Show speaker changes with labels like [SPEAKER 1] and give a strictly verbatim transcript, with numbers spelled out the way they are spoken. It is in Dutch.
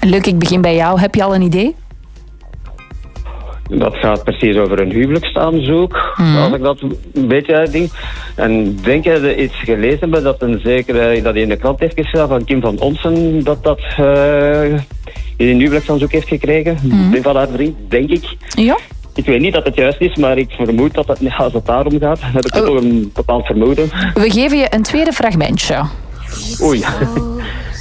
[SPEAKER 1] Luc, ik begin bij jou. Heb je al een idee?
[SPEAKER 2] Dat gaat precies over een huwelijksaanzoek,
[SPEAKER 1] Mm.
[SPEAKER 2] als ik dat een beetje uitding. En denk je dat je iets gelezen hebben dat een zekere, dat hij in de krant heeft geschreven van Kim van Onsen, dat dat uh, een huwelijksaanzoek heeft gekregen?
[SPEAKER 1] Mm.
[SPEAKER 2] Van haar vriend, denk ik.
[SPEAKER 1] Ja.
[SPEAKER 2] Ik weet niet dat het juist is, maar ik vermoed dat het, als het daarom gaat, heb ik
[SPEAKER 1] Oh.
[SPEAKER 2] toch een bepaald vermoeden.
[SPEAKER 1] We geven je een tweede fragmentje.
[SPEAKER 2] Oei.